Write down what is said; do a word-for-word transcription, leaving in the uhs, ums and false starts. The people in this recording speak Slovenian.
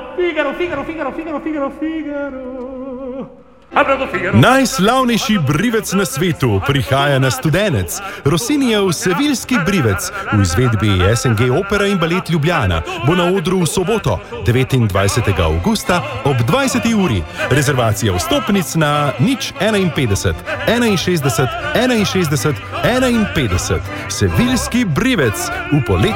Figaro, Figaro, Figaro, Figaro, Figaro, Figaro. Najslavnejši brivec na svetu prihaja na Studenec. Rossinijev Seviljski brivec v izvedbi S N G Opera in Balet Ljubljana bo na odru v soboto, devetindvajsetega avgusta ob dvajseti uri. Rezervacija vstopnic na nič enainpetdeset, enainšestdeset, enainšestdeset, enainpetdeset. Seviljski brivec v poletju.